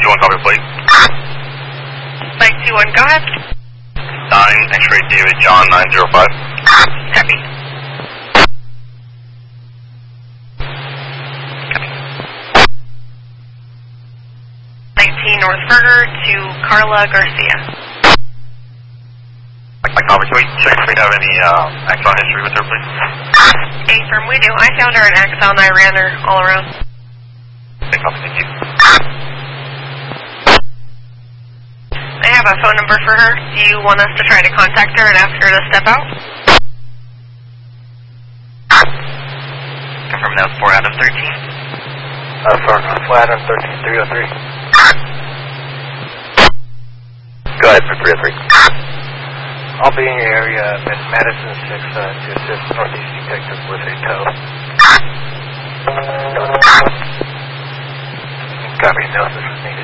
521, copy, please. 521, go ahead. 9, X-ray David John 905. Copy. 19 North Berger to Carla Garcia. Copy, can we check if we have any Axon history with her, please? Affirm, we do. I found her in Axon. I ran her all around. Okay, copy, thank you. I have a phone number for her. Do you want us to try to contact her and ask her to step out? Confirm that was 4 Adam 13. 4 Adam 13, 303. Go ahead for 303. I'll be in your area, Madison 6, to assist Northeast Detective with a tow. Copy, no assistance needed.